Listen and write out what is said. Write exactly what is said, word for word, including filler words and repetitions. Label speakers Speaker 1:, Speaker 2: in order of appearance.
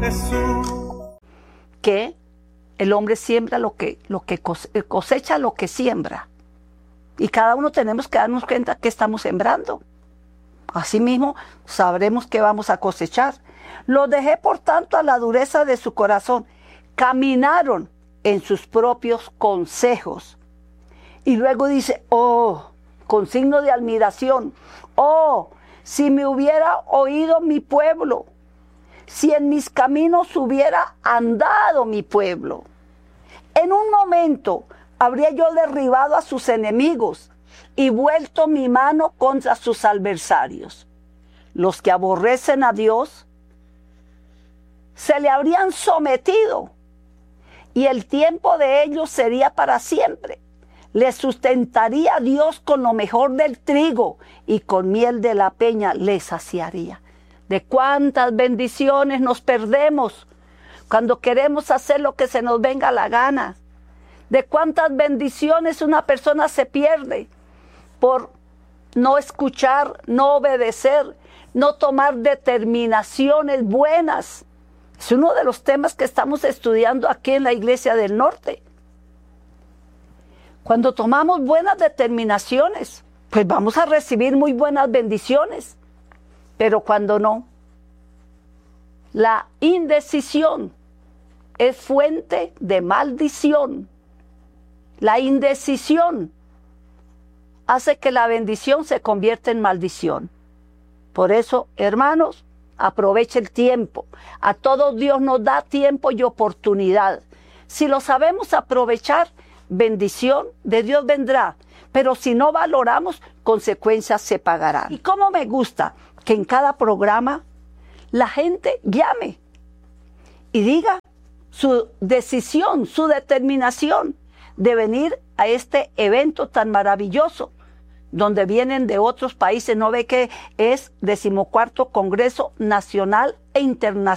Speaker 1: Jesús.
Speaker 2: Que el hombre siembra lo que, lo que cosecha lo que siembra. Y cada uno tenemos que darnos cuenta que estamos sembrando. Asimismo, sabremos que vamos a cosechar. Los dejé, por tanto, a la dureza de su corazón. Caminaron en sus propios consejos. Y luego dice, oh, con signo de admiración, oh, si me hubiera oído mi pueblo, si en mis caminos hubiera andado mi pueblo. En un momento habría yo derribado a sus enemigos y vuelto mi mano contra sus adversarios. Los que aborrecen a Dios se le habrían sometido y el tiempo de ellos sería para siempre. Les sustentaría Dios con lo mejor del trigo y con miel de la peña les saciaría. De cuántas bendiciones nos perdemos cuando queremos hacer lo que se nos venga la gana. De cuántas bendiciones una persona se pierde por no escuchar, no obedecer, no tomar determinaciones buenas. Es uno de los temas que estamos estudiando aquí en la Iglesia del Norte. Cuando tomamos buenas determinaciones, pues vamos a recibir muy buenas bendiciones. Pero cuando no, la indecisión es fuente de maldición. La indecisión hace que la bendición se convierta en maldición. Por eso, hermanos, aproveche el tiempo. A todos Dios nos da tiempo y oportunidad. Si lo sabemos aprovechar, bendición de Dios vendrá. Pero si no valoramos, consecuencias se pagarán. Y cómo me gusta que en cada programa la gente llame y diga su decisión, su determinación de venir a este evento tan maravilloso, donde vienen de otros países. No ve que es decimocuarto Congreso Nacional e Internacional